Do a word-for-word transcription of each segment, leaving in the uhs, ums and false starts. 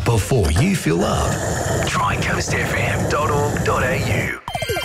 before you fill up. Try coast f m dot org dot a u.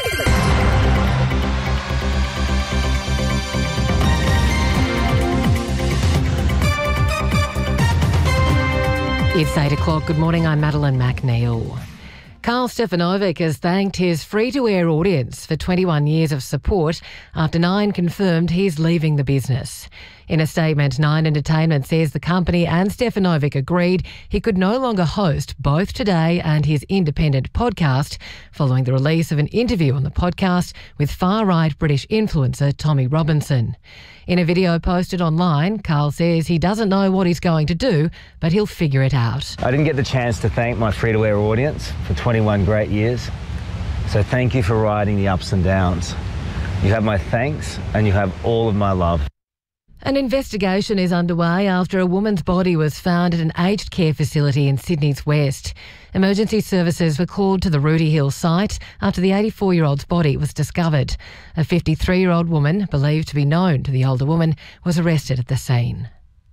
It's eight o'clock. Good morning, I'm Madeline McNeil. Karl Stefanovic has thanked his free-to-air audience for twenty-one years of support after Nine confirmed he's leaving the business. In a statement, Nine Entertainment says the company and Stefanovic agreed he could no longer host both Today and his independent podcast following the release of an interview on the podcast with far-right British influencer Tommy Robinson. In a video posted online, Karl says he doesn't know what he's going to do, but he'll figure it out. I didn't get the chance to thank my free-to-air audience for twenty-one great years, so thank you for riding the ups and downs. You have my thanks and you have all of my love. An investigation is underway after a woman's body was found at an aged care facility in Sydney's West. Emergency services were called to the Rooty Hill site after the eighty-four-year-old's body was discovered. A fifty-three-year-old woman, believed to be known to the older woman, was arrested at the scene.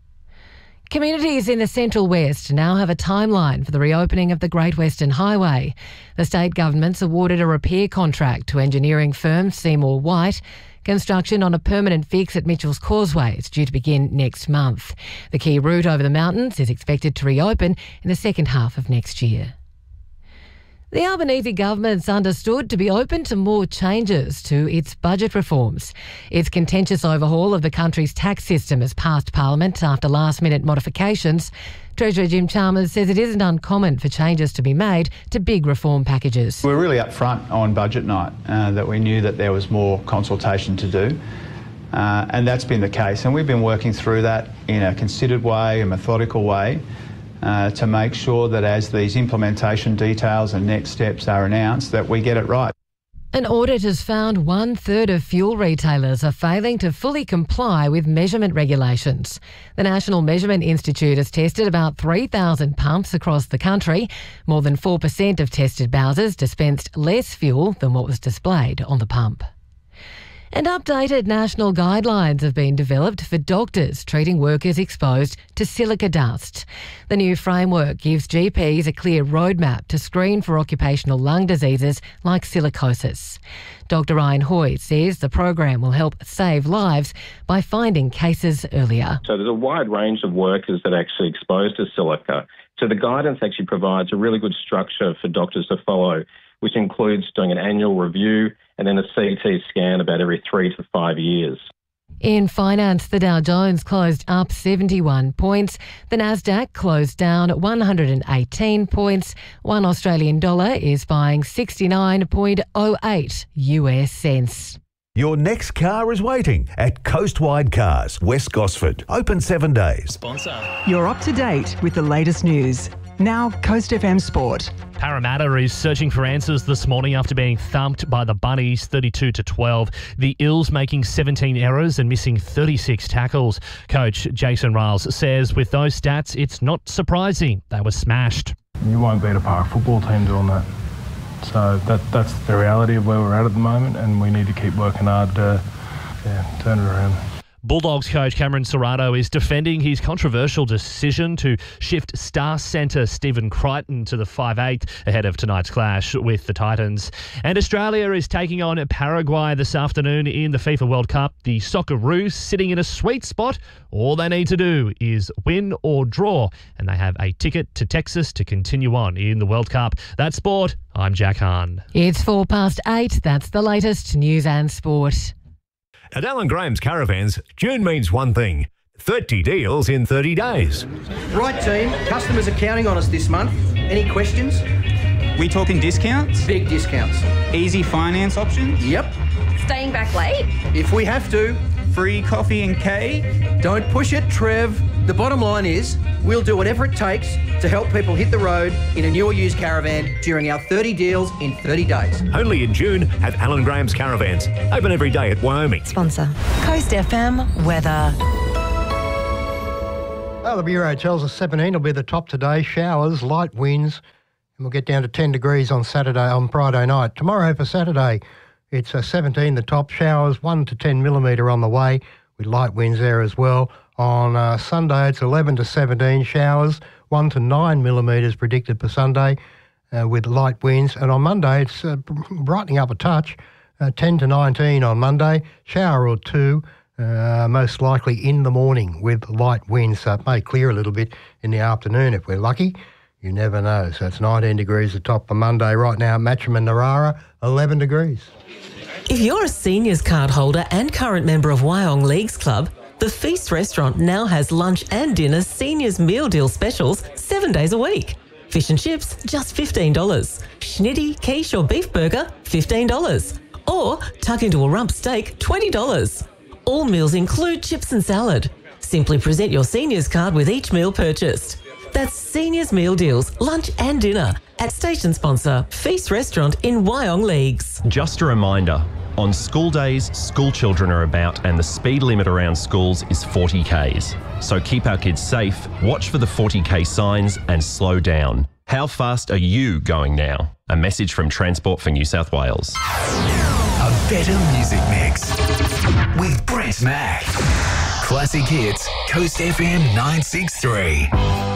Communities in the Central West now have a timeline for the reopening of the Great Western Highway. The state government's awarded a repair contract to engineering firm Seymour White. Construction on a permanent fix at Mitchell's Causeway is due to begin next month. The key route over the mountains is expected to reopen in the second half of next year. The Albanese government's understood to be open to more changes to its budget reforms. Its contentious overhaul of the country's tax system has passed Parliament after last-minute modifications. Treasurer Jim Chalmers says it isn't uncommon for changes to be made to big reform packages. We're really upfront on budget night, uh, that we knew that there was more consultation to do, uh, and that's been the case. And we've been working through that in a considered way, a methodical way, Uh, to make sure that as these implementation details and next steps are announced, that we get it right. An audit has found one-third of fuel retailers are failing to fully comply with measurement regulations. The National Measurement Institute has tested about three thousand pumps across the country. More than four percent of tested Bowsers dispensed less fuel than what was displayed on the pump. And updated national guidelines have been developed for doctors treating workers exposed to silica dust. The new framework gives G Ps a clear roadmap to screen for occupational lung diseases like silicosis. Doctor Ryan Hoy says the program will help save lives by finding cases earlier. So there's a wide range of workers that are actually exposed to silica. So the guidance actually provides a really good structure for doctors to follow, which includes doing an annual review and then a C T scan about every three to five years. In finance, the Dow Jones closed up seventy-one points. The Nasdaq closed down one hundred eighteen points. One Australian dollar is buying sixty-nine point oh eight U S cents. Your next car is waiting at Coastwide Cars, West Gosford. Open seven days. Sponsor. You're up to date with the latest news. Now, Coast F M Sport. Parramatta is searching for answers this morning after being thumped by the Bunnies thirty-two to twelve. The Eels making seventeen errors and missing thirty-six tackles. Coach Jason Riles says with those stats, it's not surprising they were smashed. You won't beat a park football team doing that. So that that's the reality of where we're at at the moment, and we need to keep working hard to yeah, turn it around. Bulldogs coach Cameron Serrato is defending his controversial decision to shift star centre Stephen Crichton to the five eight ahead of tonight's clash with the Titans. And Australia is taking on Paraguay this afternoon in the FIFA World Cup. The Socceroos sitting in a sweet spot. All they need to do is win or draw, and they have a ticket to Texas to continue on in the World Cup. That's sport. I'm Jack Hahn. It's four past eight. That's the latest news and sport. At Alan Graham's Caravans, June means one thing: thirty deals in thirty days. Right, team. Customers are counting on us this month. Any questions? We talking discounts? Big discounts. Easy finance options? Yep. Staying back late? If we have to. Free coffee and cake? Don't push it, Trev. The bottom line is we'll do whatever it takes to help people hit the road in a new or used caravan during our thirty deals in thirty days. Only in June at Alan Graham's Caravans. Open every day at Wyoming. Sponsor. Coast F M weather. Well, the Bureau tells us seventeen will be the top today. Showers, light winds, and we'll get down to ten degrees on Saturday, on Friday night. Tomorrow for Saturday, it's uh, seventeen the top. Showers, one to ten millimetre on the way, with light winds there as well. On uh, Sunday, it's eleven to seventeen showers, one to nine millimetres predicted for Sunday uh, with light winds. And on Monday, it's uh, brightening up a touch, uh, ten to nineteen on Monday, shower or two, uh, most likely in the morning with light winds. So it may clear a little bit in the afternoon if we're lucky. You never know. So it's nineteen degrees the top for Monday. Right now, Matcham and Narara, eleven degrees. If you're a seniors card holder and current member of Wyong Leagues Club, the Feast restaurant now has lunch and dinner seniors meal deal specials seven days a week. Fish and chips, just fifteen dollars. Schnitty, quiche or beef burger, fifteen dollars. Or tuck into a rump steak, twenty dollars. All meals include chips and salad. Simply present your seniors card with each meal purchased. That's Seniors Meal Deals, lunch and dinner at station sponsor Feast Restaurant in Wyong Leagues. Just a reminder, on school days, school children are about and the speed limit around schools is forty kays. So keep our kids safe, watch for the forty k signs and slow down. How fast are you going now? A message from Transport for New South Wales. A better music mix with Brett Mack. Classic hits, Coast F M nine six three.